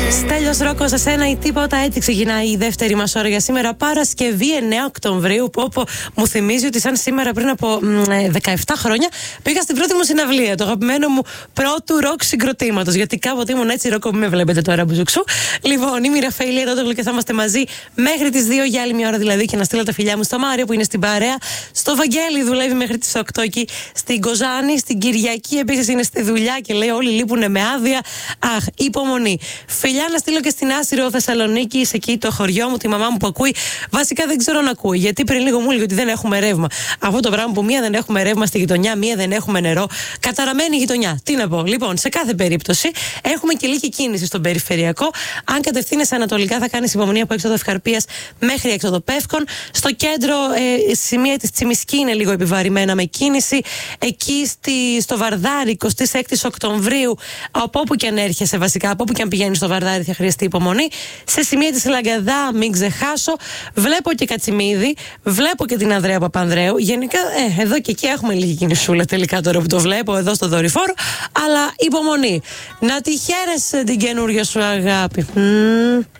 Στέλιος Ρόκο, σε σένα ή τίποτα, έτσι ξεκινάει η δεύτερη μας ώρα για σήμερα. Παρασκευή 9 Οκτωβρίου, που μου θυμίζει ότι σαν σήμερα πριν από 17 χρόνια πήγα στην πρώτη μου συναυλία, το αγαπημένο μου πρώτου ροκ συγκροτήματος. Γιατί κάποτε ήμουν έτσι ροκ που με βλέπετε τώρα, μπουζουξού. Λοιπόν, είμαι η Ραφαήλ εδώ και θα είμαστε μαζί μέχρι τις 2 για άλλη μια ώρα δηλαδή. Και να στείλω τα φιλιά μου στο Μάριο που είναι στην παρέα. Στο Βαγγέλη δουλεύει μέχρι τις 8 εκεί. Στην Κοζάνη, στην Κυριακή επίσης είναι στη δουλειά και λέει όλοι λείπουνε με άδεια. Αχ, υπομονή. Φιλιά να στείλω και στην Άσυρο Θεσσαλονίκη, εκεί το χωριό μου, τη μαμά μου που ακούει. Βασικά δεν ξέρω να ακούει, γιατί πριν λίγο μου έλεγε ότι δεν έχουμε ρεύμα. Αυτό το πράγμα που μία δεν έχουμε ρεύμα στη γειτονιά, μία δεν έχουμε νερό. Καταραμένη γειτονιά. Τι να πω. Λοιπόν, σε κάθε περίπτωση έχουμε και λίγη κίνηση στον περιφερειακό. Αν κατευθύνεσαι ανατολικά, θα κάνει υπομονή από έξοδο Ευκαρπίας μέχρι έξοδο Πεύκων. Στο κέντρο, σημεία τη Τσιμισκή είναι λίγο επιβαρημένα με κίνηση. Εκεί στο Βαρδάρι, 26 Οκτωβρίου, από όπου και αν έρχεσαι βασικά, από όπου και αν πηγαίνει στο Βαρδάρι, θα χρειαστεί υπομονή. Σε σημεία της Λαγκαδά, μην ξεχάσω. Βλέπω και Κατσιμίδη, βλέπω και την Ανδρέα Παπανδρέου. Γενικά, εδώ και εκεί έχουμε λίγη κινησούλα τελικά τώρα που το βλέπω εδώ στο δορυφόρο. Αλλά υπομονή. Να τη χαίρεσαι την καινούργια σου αγάπη.